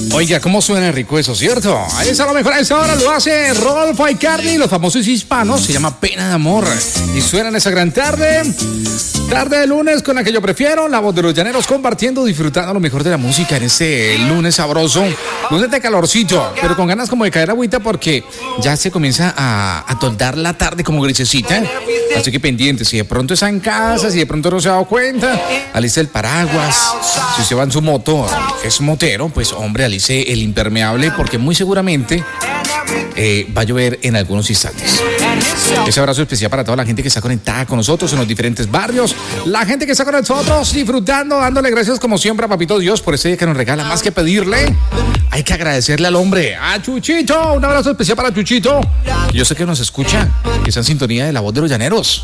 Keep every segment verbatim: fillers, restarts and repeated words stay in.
Oiga, cómo suena rico eso, ¿cierto? Ahí está lo mejor, a esa hora lo hace Rodolfo Aicardi, los famosos hispanos, se llama Pena de Amor. Y suenan esa gran tarde, tarde de lunes con la que yo prefiero, la voz de los llaneros compartiendo, disfrutando lo mejor de la música en este lunes sabroso, lunes de calorcito, pero con ganas como de caer agüita porque ya se comienza a, a toldar la tarde como grisecita. Así que pendientes, si de pronto está en casa, si de pronto no se ha dado cuenta, aliste el paraguas. Si usted va en su moto, es motero, pues hombre, alice el impermeable porque muy seguramente eh, va a llover en algunos instantes. Ese abrazo especial para toda la gente que está conectada con nosotros en los diferentes barrios, la gente que está con nosotros disfrutando, dándole gracias como siempre a Papito Dios por ese día que nos regala. Más que pedirle, hay que agradecerle al hombre, a Chuchito. Un abrazo especial para Chuchito, que yo sé que nos escucha, que está en sintonía de la voz de los llaneros.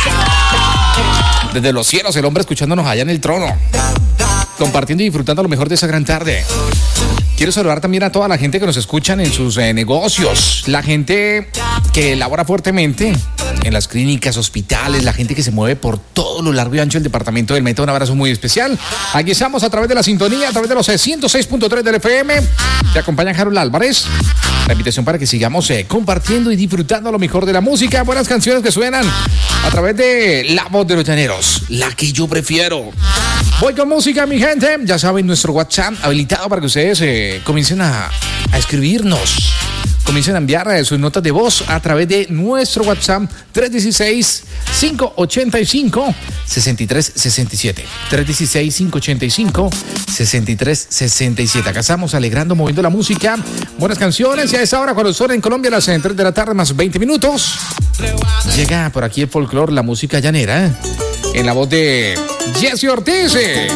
Desde los cielos, el hombre escuchándonos allá en el trono, compartiendo y disfrutando lo mejor de esa gran tarde. Quiero saludar también a toda la gente que nos escuchan en sus eh, negocios, la gente que labora fuertemente en las clínicas, hospitales, la gente que se mueve por todo lo largo y ancho del departamento del Meta. Un abrazo muy especial. Aquí estamos a través de la sintonía, a través de los ciento seis punto tres del F M. Te acompaña Harold Álvarez. La invitación para que sigamos eh, compartiendo y disfrutando lo mejor de la música. Buenas canciones que suenan a través de la voz de los llaneros, la que yo prefiero. Voy con música, mi gente. Ya saben, nuestro WhatsApp habilitado para que ustedes eh, comiencen a, a escribirnos. Comiencen a enviar eh, sus notas de voz a través de nuestro WhatsApp tres uno seis, cinco ocho cinco, seis tres seis siete. tres uno seis, cinco ocho cinco, seis tres seis siete. Acá estamos alegrando, moviendo la música. Buenas canciones. Y a esa hora, cuando son en Colombia, a las tres de la tarde, más veinte minutos, llega por aquí el folclore, la música llanera, ¿eh? En la voz de Jesse Ortiz.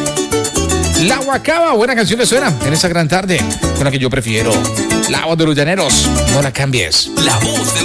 La Guacaba, buena canción que suena en esa gran tarde, con la que yo prefiero. La voz de los llaneros, no la cambies. La voz de